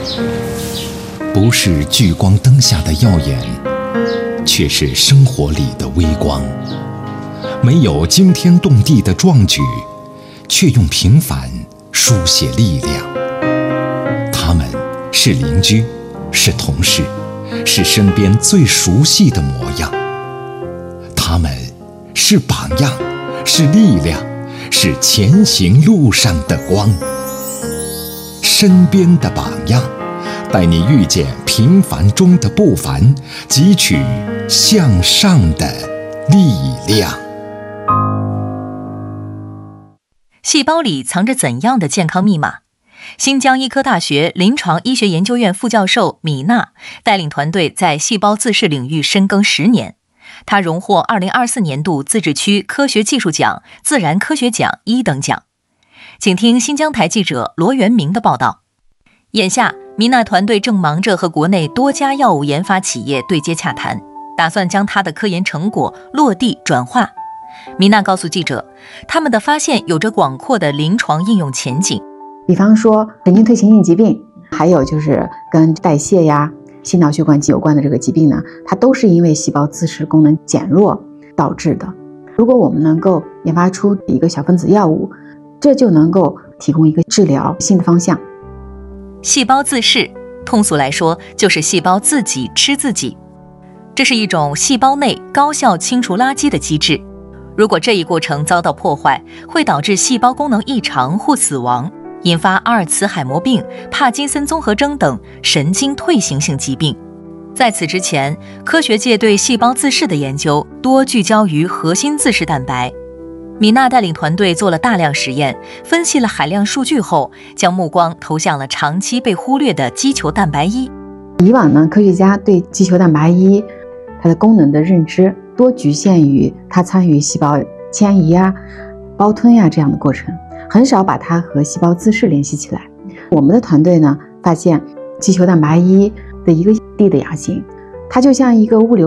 不是聚光灯下的耀眼，却是生活里的微光。没有惊天动地的壮举，却用平凡书写力量。他们是邻居，是同事，是身边最熟悉的模样。他们是榜样，是力量，是前行路上的光。身边的榜样，带你遇见平凡中的不凡，汲取向上的力量。 细胞里藏着怎样的健康密码？新疆医科大学临床医学研究院副教授米娜带领团队在细胞自噬领域深耕10年，她荣获2024年度自治区科学技术奖、自然科学奖1等奖。请听新疆台记者罗元明的报道。眼下，米娜团队正忙着和国内多家药物研发企业对接洽谈，打算将她的科研成果落地转化。米娜告诉记者，他们的发现有着广阔的临床应用前景， 比方说神经退行性疾病，还有就是跟代谢呀、心脑血管有关的这个疾病呢，它都是因为细胞自噬功能减弱导致的。如果我们能够研发出一个小分子药物，这就能够提供一个治疗新的方向。 细胞自噬，通俗来说就是细胞自己吃自己，这是一种细胞内高效清除垃圾的机制。如果这一过程遭到破坏，会导致细胞功能异常或死亡，引发阿尔茨海默病、帕金森综合征等神经退行性疾病。在此之前，科学界对细胞自噬的研究多聚焦于核心自噬蛋白。米娜带领团队做了大量实验，分析了海量数据后，将目光投向了长期被忽略的肌球蛋白1。 以往呢，科学家对肌球蛋白1它的功能的认知多局限于它参与细胞迁移啊、胞吞呀这样的过程，很少把它和细胞自噬联系起来。我们的团队呢，发现肌球蛋白1的一个地的亚型，它就像一个物流